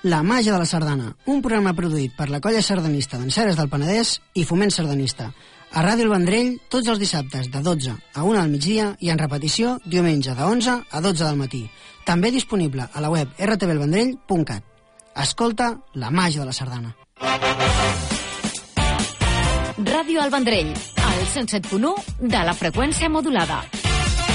La màgia de la sardana, un programa produït per la colla sardanista d'Enceres del Penedès i Foment Sardanista. A Ràdio El Vendrell, tots els dissabtes de 12 a 1 al migdia i en repetició diumenge de 11 a 12 del matí. També disponible a la web rtvelvendrell.cat. Escolta la màgia de la sardana. Ràdio El Vendrell, al 107.1 de la freqüència modulada.